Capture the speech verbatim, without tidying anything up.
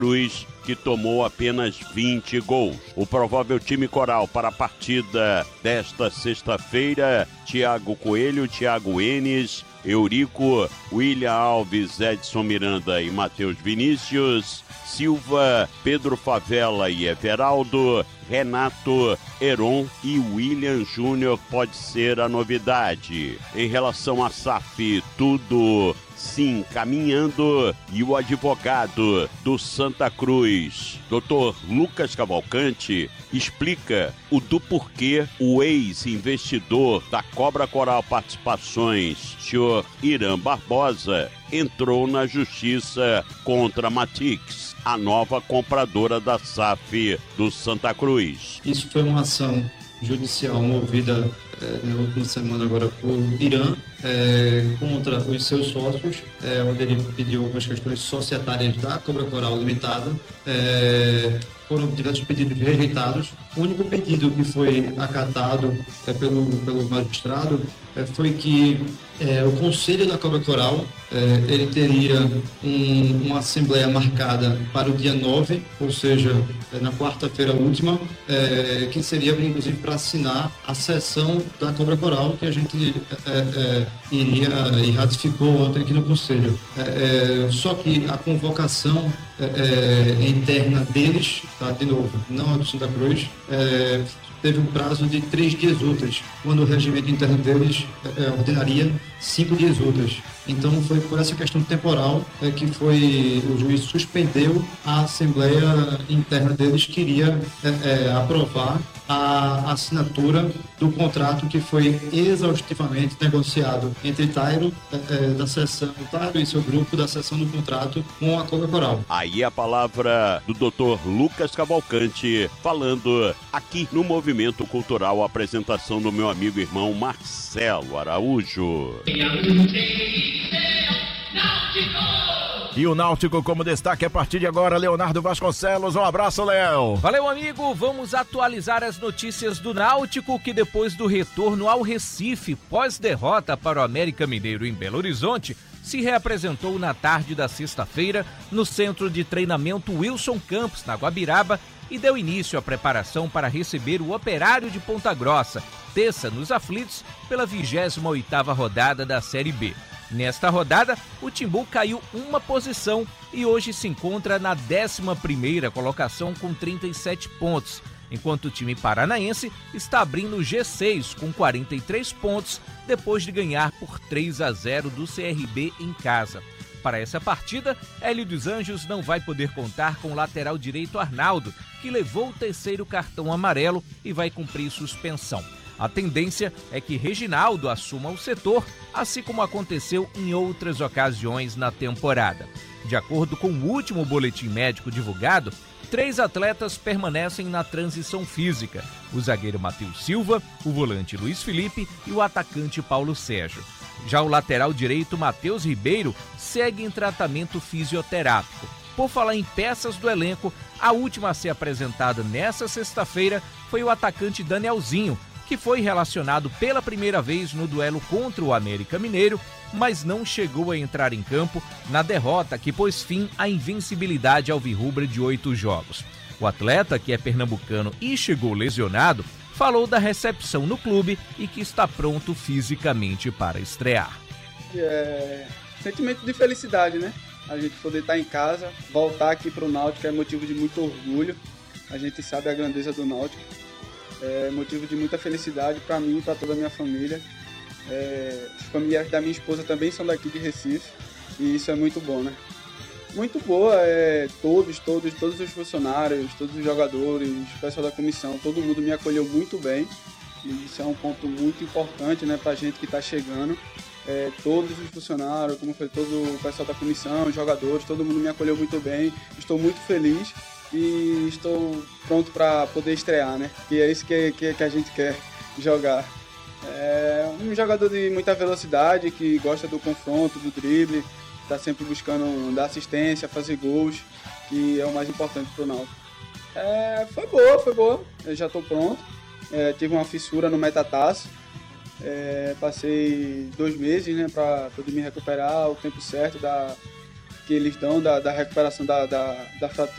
Cruz, que tomou apenas vinte gols. O provável time coral para a partida desta sexta-feira: Thiago Coelho, Thiago Enes, Eurico, William Alves, Edson Miranda e Matheus Vinícius, Silva, Pedro Favela e Everaldo, Renato, Heron e William Júnior pode ser a novidade. Em relação à S A F, tudo sim caminhando, e o advogado do Santa Cruz, doutor Lucas Cavalcante, explica o do porquê o ex-investidor da Cobra Coral Participações, senhor Irã Barbosa, entrou na justiça contra a Matix, a nova compradora da S A F do Santa Cruz. Isso foi uma ação judicial movida é, na última semana agora por Irã é, contra os seus sócios, é, onde ele pediu algumas questões societárias da Cobra Coral Limitada. É, foram diversos pedidos rejeitados. O único pedido que foi acatado é, pelo, pelo magistrado é, foi que é, o Conselho da Cobra Coral é, ele teria um, uma assembleia marcada para o dia nove, ou seja, é, na quarta-feira última, é, que seria inclusive para assinar a sessão da Cobra Coral, que a gente é, é, iria e ratificou ontem aqui no Conselho. É, é, só que a convocação é, é, interna deles, tá, de novo, não a do Santa Cruz, é, teve um prazo de três dias úteis, quando o regimento interno deles é, ordenaria cinco dias úteis. Então foi por essa questão temporal é, que foi, o juiz suspendeu a Assembleia Interna deles, que iria é, é, aprovar a assinatura do contrato que foi exaustivamente negociado entre Tairo, é, é, da seção, Tairo e seu grupo da seção do contrato com a Cobra Coral. Aí a palavra do doutor Lucas Cavalcante, falando aqui no Movimento Cultural, a apresentação do meu amigo e irmão Marcelo Araújo. E o Náutico como destaque a partir de agora, Leonardo Vasconcelos. Um abraço, Léo. Valeu, amigo. Vamos atualizar as notícias do Náutico, que depois do retorno ao Recife, pós-derrota para o América Mineiro em Belo Horizonte, se reapresentou na tarde da sexta-feira no Centro de Treinamento Wilson Campos, na Guabiraba, e deu início à preparação para receber o Operário de Ponta Grossa, terça nos aflitos, pela vigésima oitava rodada da Série B. Nesta rodada, o Timbu caiu uma posição e hoje se encontra na décima primeira colocação com trinta e sete pontos, enquanto o time paranaense está abrindo o G seis com quarenta e três pontos, depois de ganhar por três a zero do C R B em casa. Para essa partida, Hélio dos Anjos não vai poder contar com o lateral direito Arnaldo, que levou o terceiro cartão amarelo e vai cumprir suspensão. A tendência é que Reginaldo assuma o setor, assim como aconteceu em outras ocasiões na temporada. De acordo com o último boletim médico divulgado, três atletas permanecem na transição física: o zagueiro Matheus Silva, o volante Luiz Felipe e o atacante Paulo Sérgio. Já o lateral direito Matheus Ribeiro segue em tratamento fisioterápico. Por falar em peças do elenco, a última a ser apresentada nesta sexta-feira foi o atacante Danielzinho, que foi relacionado pela primeira vez no duelo contra o América Mineiro, mas não chegou a entrar em campo na derrota que pôs fim à invencibilidade alvirrubra de oito jogos. O atleta, que é pernambucano e chegou lesionado, falou da recepção no clube e que está pronto fisicamente para estrear. É sentimento de felicidade, né? A gente poder estar em casa, voltar aqui para o Náutico é motivo de muito orgulho. A gente sabe a grandeza do Náutico. É motivo de muita felicidade para mim e para toda a minha família. É, os familiares da minha esposa também são daqui de Recife e isso é muito bom, né? Muito boa, é, todos, todos, todos os funcionários, todos os jogadores, o pessoal da comissão, todo mundo me acolheu muito bem. E isso é um ponto muito importante, né, para a gente que está chegando. É, todos os funcionários, como foi todo o pessoal da comissão, os jogadores, todo mundo me acolheu muito bem. Estou muito feliz. E estou pronto para poder estrear, né? E é isso que, que, que a gente quer jogar. É um jogador de muita velocidade, que gosta do confronto, do drible, está sempre buscando dar assistência, fazer gols, que é o mais importante para o Náutico. É, foi boa, foi boa. Eu já estou pronto. É, tive uma fissura no metatarso. É, passei dois meses, né, para poder me recuperar, o tempo certo da, que eles dão da, da recuperação da, da, da fratura.